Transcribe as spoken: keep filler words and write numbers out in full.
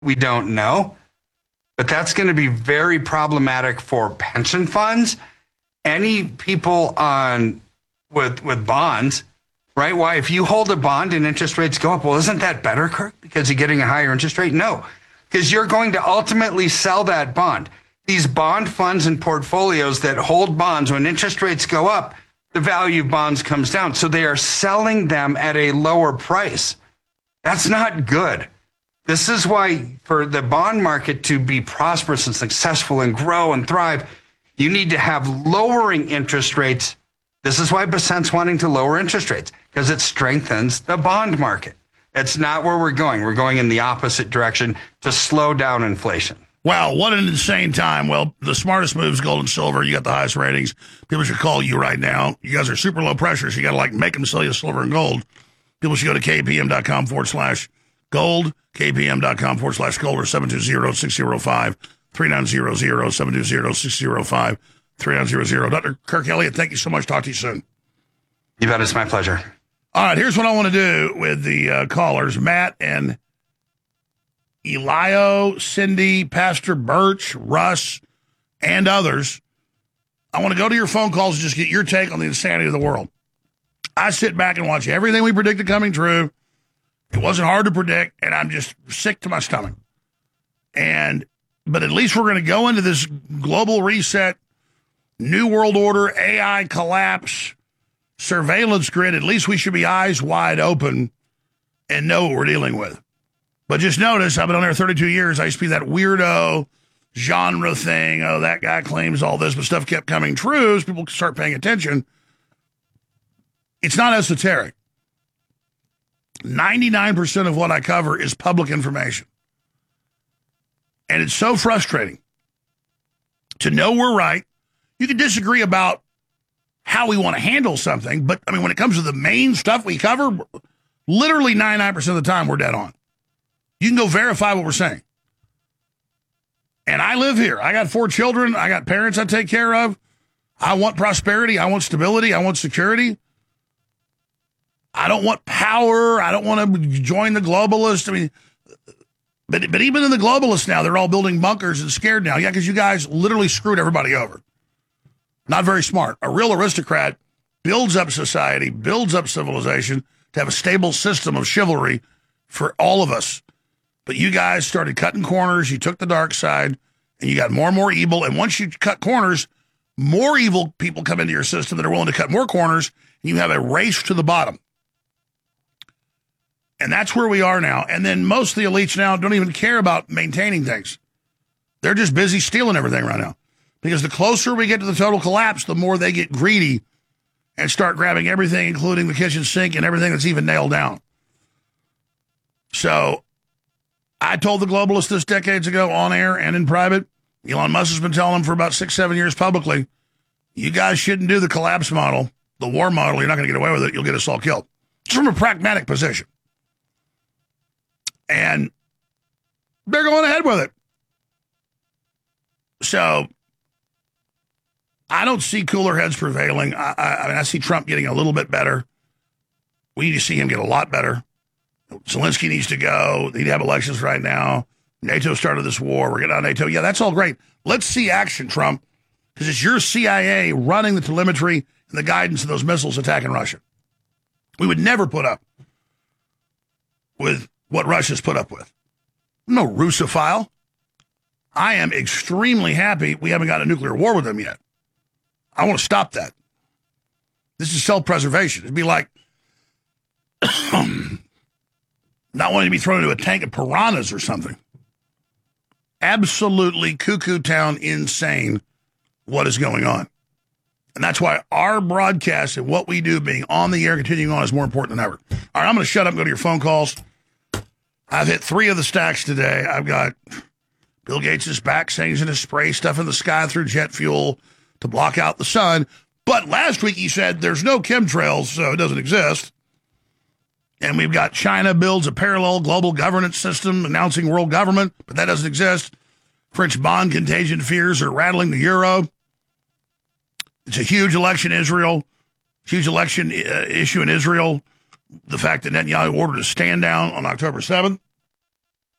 We don't know. But that's going to be very problematic for pension funds. Any people on with with bonds, right? Why, if you hold a bond and interest rates go up, well, isn't that better, Kirk? Because you're getting a higher interest rate? No, because you're going to ultimately sell that bond. These bond funds and portfolios that hold bonds, when interest rates go up, the value of bonds comes down. So they are selling them at a lower price. That's not good. This is why for the bond market to be prosperous and successful and grow and thrive, you need to have lowering interest rates. This is why Bessent's wanting to lower interest rates, because it strengthens the bond market. It's not where we're going. We're going in the opposite direction to slow down inflation. Wow, what an insane time. Well, the smartest move is gold and silver. You got the highest ratings. People should call you right now. You guys are super low pressure, so you got to like make them sell you silver and gold. People should go to kpm.com forward slash gold, kpm.com forward slash gold, or seven two zero, six zero five, three nine zero zero, seven two zero, six zero five, three nine zero zero. Doctor Kirk Elliott, thank you so much. Talk to you soon. You bet. It's my pleasure. All right, here's what I want to do with the uh, callers, Matt and Elio, Cindy, Pastor Birch, Russ, and others. I want to go to your phone calls and just get your take on the insanity of the world. I sit back and watch everything we predicted coming true. It wasn't hard to predict, and I'm just sick to my stomach. And but at least we're going to go into this global reset, new world order, A I collapse, surveillance grid. At least we should be eyes wide open and know what we're dealing with. But just notice, I've been on there thirty-two years. I used to be that weirdo genre thing. Oh, that guy claims all this, but stuff kept coming true as people start paying attention. It's not esoteric. ninety-nine percent of what I cover is public information. And it's so frustrating to know we're right. You can disagree about how we want to handle something, but I mean, when it comes to the main stuff we cover, literally ninety-nine percent of the time we're dead on. You can go verify what we're saying. And I live here. I got four children. I got parents I take care of. I want prosperity. I want stability. I want security. I don't want power. I don't want to join the globalists. I mean, but but even in the globalists now, they're all building bunkers and scared now. Yeah, because you guys literally screwed everybody over. Not very smart. A real aristocrat builds up society, builds up civilization to have a stable system of chivalry for all of us. But you guys started cutting corners. You took the dark side, and you got more and more evil. And once you cut corners, more evil people come into your system that are willing to cut more corners, and you have a race to the bottom. And that's where we are now. And then most of the elites now don't even care about maintaining things. They're just busy stealing everything right now. Because the closer we get to the total collapse, the more they get greedy and start grabbing everything, including the kitchen sink and everything that's even nailed down. So I told the globalists this decades ago on air and in private. Elon Musk has been telling them for about six, seven years publicly, you guys shouldn't do the collapse model, the war model. You're not going to get away with it. You'll get us all killed. It's from a pragmatic position. And they're going ahead with it. So I don't see cooler heads prevailing. I, I, I mean, I see Trump getting a little bit better. We need to see him get a lot better. Zelensky needs to go. They need to have elections right now. NATO started this war. We're getting out of NATO. Yeah, that's all great. Let's see action, Trump, because it's your C I A running the telemetry and the guidance of those missiles attacking Russia. We would never put up with what Russia's put up with. I'm no Russophile. I am extremely happy we haven't got a nuclear war with them yet. I want to stop that. This is self-preservation. It'd be like not wanting to be thrown into a tank of piranhas or something. Absolutely cuckoo town insane what is going on. And that's why our broadcast and what we do being on the air, continuing on, is more important than ever. All right, I'm going to shut up and go to your phone calls. I've hit three of the stacks today. I've got Bill Gates is back saying he's going to spray stuff in the sky through jet fuel to block out the sun. But last week he said there's no chemtrails, so it doesn't exist. And we've got China builds a parallel global governance system announcing world government, but that doesn't exist. French bond contagion fears are rattling the euro. It's a huge election in Israel, huge election uh, issue in Israel. The fact that Netanyahu ordered a stand down on October seventh.